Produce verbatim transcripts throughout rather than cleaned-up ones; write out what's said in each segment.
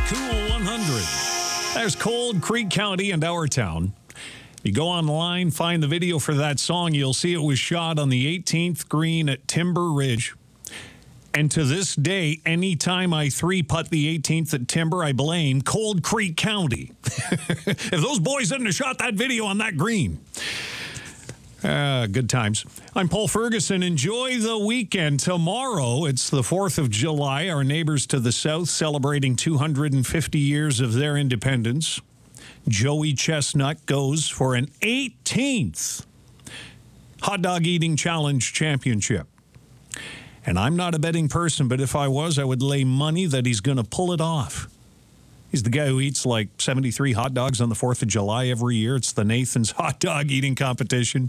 Cool one hundred. There's Cold Creek County and our town. You go online, find the video for that song, you'll see it was shot on the eighteenth green at Timber Ridge. And to this day, anytime I three-putt the eighteenth at Timber, I blame Cold Creek County. If those boys hadn't have shot that video on that green. Uh, good times. I'm Paul Ferguson. Enjoy the weekend. Tomorrow, it's the fourth of July. Our neighbors to the south celebrating two hundred fifty years of their independence. Joey Chestnut goes for an eighteenth Hot Dog Eating Challenge Championship. And I'm not a betting person, but if I was, I would lay money that he's going to pull it off. He's the guy who eats like seventy-three hot dogs on the fourth of July every year. It's the Nathan's Hot Dog Eating Competition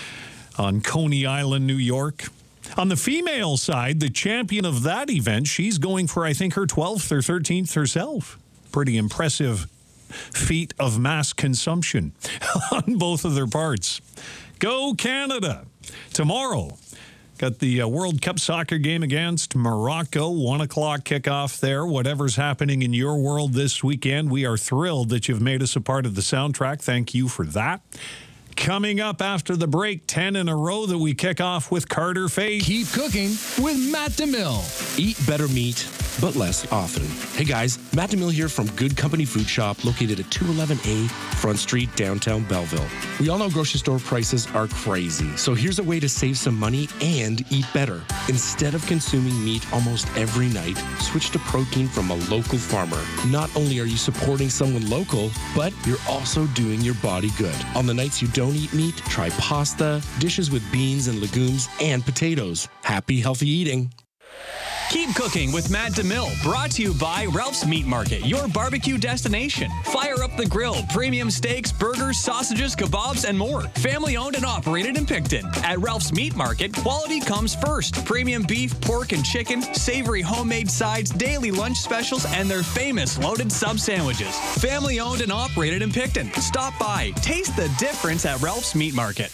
on Coney Island, New York. On the female side, the champion of that event, she's going for, I think, her twelfth or thirteenth herself. Pretty impressive feat of mass consumption on both of their parts. Go Canada! Tomorrow, got the uh, World Cup soccer game against Morocco. One o'clock kickoff there. Whatever's happening in your world this weekend, we are thrilled that you've made us a part of the soundtrack. Thank you for that. Coming up after the break, ten in a row that we kick off with Carter Faith. Keep cooking with Matt DeMille. Eat better meat, but less often. Hey guys, Matt DeMille here from Good Company Food Shop, located at two eleven A Front Street, downtown Belleville. We all know grocery store prices are crazy, so here's a way to save some money and eat better. Instead of consuming meat almost every night, switch to protein from a local farmer. Not only are you supporting someone local, but you're also doing your body good. On the nights you don't eat meat, try pasta, dishes with beans and legumes, and potatoes. Happy, healthy eating. Keep cooking with Matt DeMille, brought to you by Ralph's Meat Market, your barbecue destination. Fire up the grill, premium steaks, burgers, sausages, kebabs, and more. Family owned and operated in Picton. At Ralph's Meat Market, quality comes first. Premium beef, pork, and chicken, savory homemade sides, daily lunch specials, and their famous loaded sub sandwiches. Family owned and operated in Picton. Stop by. Taste the difference at Ralph's Meat Market.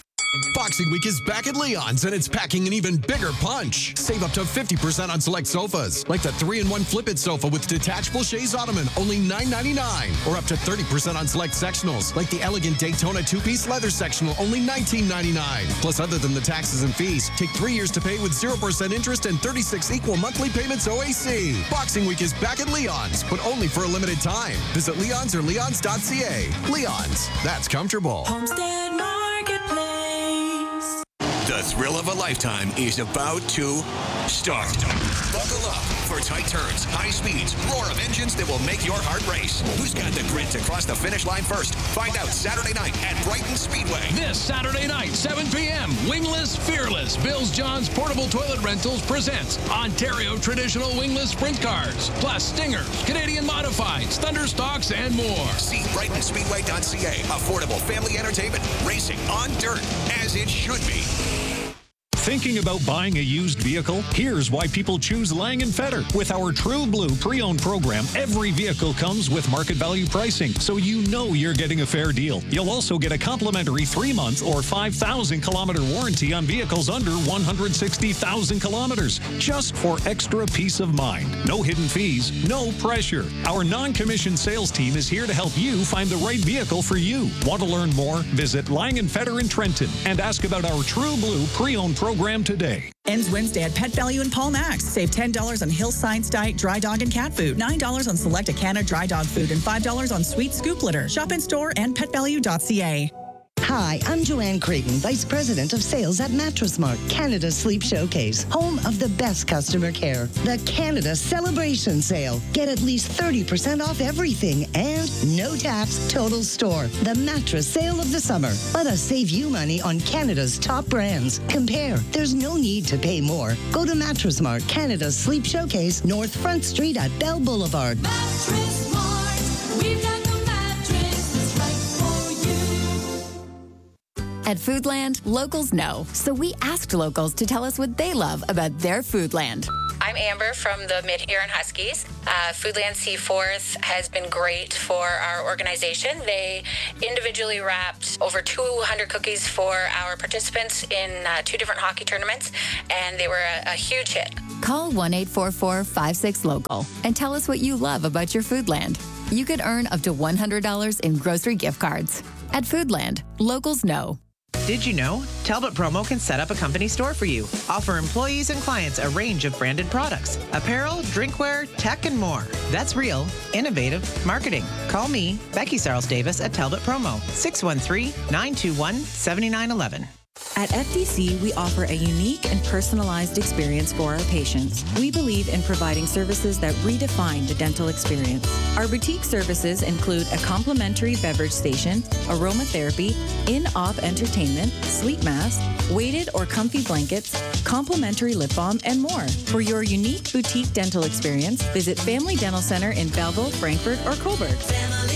Boxing Week is back at Leon's, and it's packing an even bigger punch. Save up to fifty percent on select sofas, like the three in one Flip-It sofa with detachable chaise ottoman, only nine ninety-nine. Or up to thirty percent on select sectionals, like the elegant Daytona two-piece leather sectional, only nineteen ninety-nine. Plus, other than the taxes and fees, take three years to pay with zero percent interest and thirty-six equal monthly payments O A C. Boxing Week is back at Leon's, but only for a limited time. Visit Leon's or leons dot c a. Leon's, that's comfortable. Homestead Marketplace. The thrill of a lifetime is about to start. Buckle up for tight turns, high speeds, roar of engines that will make your heart race. Who's got the grit to cross the finish line first? Find out Saturday night at Brighton Speedway. This Saturday night, seven p.m., Wingless Fearless, Bills John's Portable Toilet Rentals presents Ontario Traditional Wingless Sprint Cars, plus Stingers, Canadian Modifieds, Thunderstocks, and more. See brighton speedway dot c a. Affordable family entertainment, racing on dirt, as it should be. Thinking about buying a used vehicle? Here's why people choose Lang and Fetter. With our True Blue pre-owned program, every vehicle comes with market value pricing, so you know you're getting a fair deal. You'll also get a complimentary three-month or five thousand kilometer warranty on vehicles under one hundred sixty thousand kilometers, just for extra peace of mind. No hidden fees, no pressure. Our non-commissioned sales team is here to help you find the right vehicle for you. Want to learn more? Visit Lang and Fetter in Trenton and ask about our True Blue pre-owned program today. Ends Wednesday at Pet Value in Paul Max. Save ten dollars on Hill Science Diet dry dog and cat food, nine dollars on select Acana dry dog food, and five dollars on sweet scoop litter. Shop in store and pet value dot c a. Hi, I'm Joanne Creighton, Vice President of Sales at Mattress Mart, Canada's Sleep Showcase, home of the best customer care. The Canada Celebration Sale. Get at least thirty percent off everything and no tax, total store. The mattress sale of the summer. Let us save you money on Canada's top brands. Compare. There's no need to pay more. Go to Mattress Mart, Canada's Sleep Showcase, North Front Street at Bell Boulevard. Mattress Mart, we've got the mattress that's right for you. At Foodland, locals know, so we asked locals to tell us what they love about their Foodland. I'm Amber from the Mid-Huron Huskies. Uh, Foodland Seaforth has been great for our organization. They individually wrapped over two hundred cookies for our participants in uh, two different hockey tournaments, and they were a, a huge hit. Call one eight four four, five six, local and tell us what you love about your Foodland. You could earn up to one hundred dollars in grocery gift cards. At Foodland, locals know. Did you know? Talbot Promo can set up a company store for you. Offer employees and clients a range of branded products, apparel, drinkware, tech, and more. That's real, innovative marketing. Call me, Becky Sarles Davis at Talbot Promo, six one three, nine two one, seven nine one one. At F D C, we offer a unique and personalized experience for our patients. We believe in providing services that redefine the dental experience. Our boutique services include a complimentary beverage station, aromatherapy, in-op entertainment, sleep mask, weighted or comfy blankets, complimentary lip balm, and more. For your unique boutique dental experience, visit Family Dental Center in Belleville, Frankfurt, or Coburg. Family